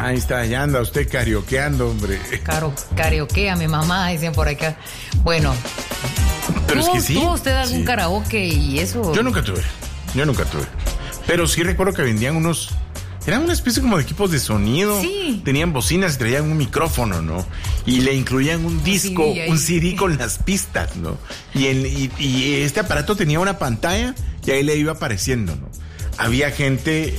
Ahí está, ya anda usted carioqueando, hombre. Carioquea, mi mamá, dicen por acá. Bueno. Pero es que sí. ¿Tuvo usted algún karaoke y eso? Yo nunca tuve. Pero sí recuerdo que vendían unos... Eran una especie como de equipos de sonido. Sí. Tenían bocinas y traían un micrófono, ¿no? Y le incluían un disco, un CD con las pistas, ¿no? Y este aparato tenía una pantalla y ahí le iba apareciendo, ¿no? Había gente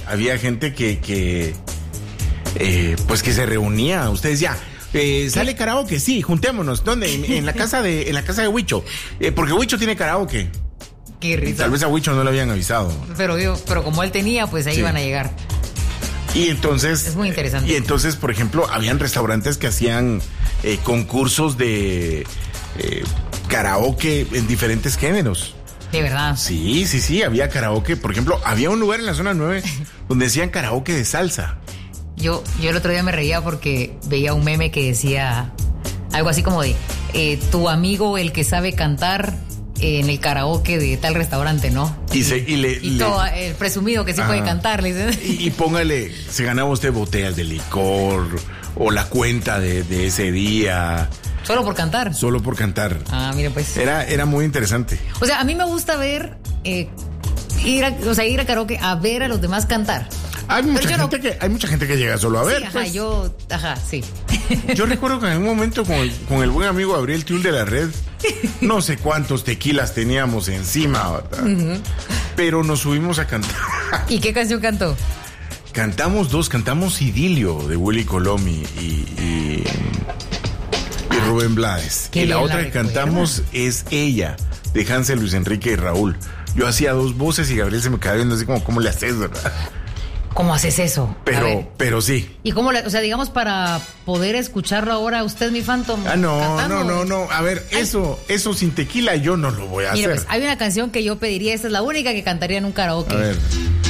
que pues que se reunía. Ustedes ya... ¿sale karaoke? Sí, juntémonos. ¿Dónde? En la casa de Huicho. Porque Huicho tiene karaoke. Qué risa. Tal vez a Huicho no le habían avisado. Pero como él tenía, pues ahí iban a llegar. Y entonces... Es muy interesante. Y entonces, por ejemplo, habían restaurantes que hacían concursos de karaoke en diferentes géneros. ¿De verdad? Sí, había karaoke. Por ejemplo, había un lugar en la zona 9 donde decían karaoke de salsa. Yo el otro día me reía porque veía un meme que decía algo así como de tu amigo el que sabe cantar en el karaoke de tal restaurante, ¿no? Y todo el presumido que sí puede cantar, le dicen. Y póngale, se ganaba usted botellas de licor o la cuenta de ese día. ¿Solo por cantar? Solo por cantar. Mire pues. Era muy interesante. O sea, a mí me gusta ver, ir a karaoke a ver a los demás cantar. Hay mucha gente que llega solo a ver. Sí, sí. Yo recuerdo que en un momento con el buen amigo Gabriel Tiul de la Red, no sé cuántos tequilas teníamos encima, ¿verdad? Uh-huh. Pero nos subimos a cantar. ¿Y qué canción cantó? Cantamos Idilio de Willy Colom y Rubén Blades. Y la otra que cantamos es Ella, de Hansel, Luis Enrique y Raúl. Yo hacía 2 voces y Gabriel se me quedaba viendo así como, ¿cómo le haces, verdad? ¿Cómo haces eso? Pero sí. ¿Y cómo digamos, para poder escucharlo ahora, usted, mi Phantom? No. A ver, eso sin tequila yo no lo voy a hacer. Pues, hay una canción que yo pediría, esta es la única que cantaría en un karaoke. A ver.